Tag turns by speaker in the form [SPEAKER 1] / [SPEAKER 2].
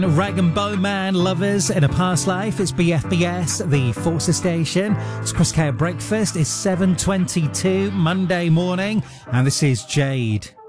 [SPEAKER 1] Rag and Bone Man lovers in a past life. It's BFBS, the Forces station. It's Chris K at breakfast. It's 7:22 Monday morning, and this is Jade.